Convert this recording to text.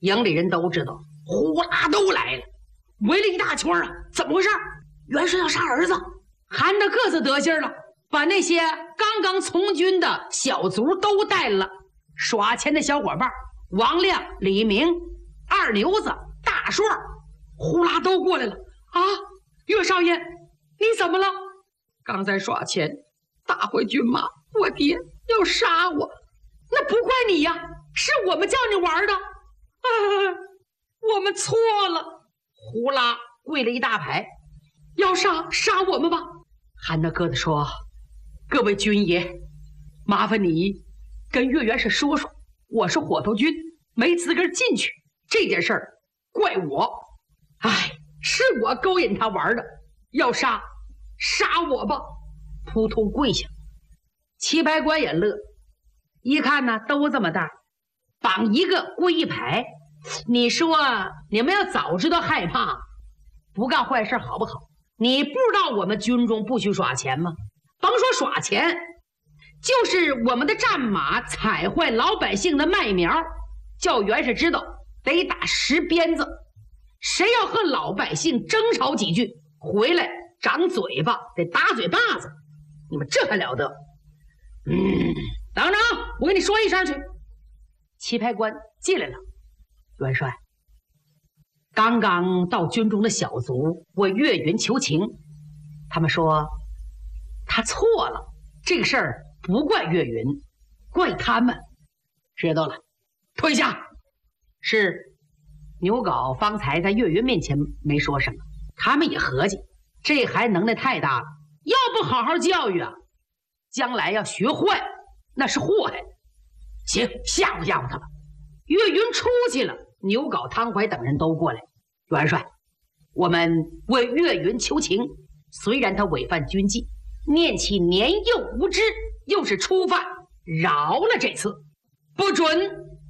营里人都知道，呼啦都来了，围了一大圈啊！怎么回事？元帅要杀儿子，韩大个子得劲了，把那些刚刚从军的小卒都带了，耍钱的小伙伴王亮、李明、二牛子、大硕，呼啦都过来了啊！岳少爷，你怎么了？刚才耍钱打回军马，我爹要杀我。那不怪你呀，是我们叫你玩的。我们错了。呼啦跪了一大排，要杀我们吧。韩大个子说：各位军爷，麻烦你跟岳元帅说说，我是火头军，没资格进去，这件事儿怪我。是我勾引他玩的，要杀我吧。扑通跪下。棋牌官也乐，一看呢都这么大，绑一个跪一排，你说你们要早知道害怕，不干坏事好不好？你不知道我们军中不许耍钱吗？甭说耍钱，就是我们的战马踩坏老百姓的麦苗，叫元帅知道得打10鞭子。谁要和老百姓争吵几句，回来长嘴巴得打嘴巴子，你们这还了得？等等，我跟你说一声去。棋牌官进来了，元帅，刚刚到军中的小卒为岳云求情，他们说他错了，这个事儿不怪岳云，怪他们。知道了，退下。是。牛皋方才在岳云面前没说什么，他们也合计这孩子能耐太大了，要不好好教育啊，将来要学坏那是祸害。行，吓唬吓唬他吧。岳云出去了，牛皋、汤怀等人都过来。元帅，我们为岳云求情，虽然他违反军纪，念其年幼无知，又是初犯，饶了这次，不准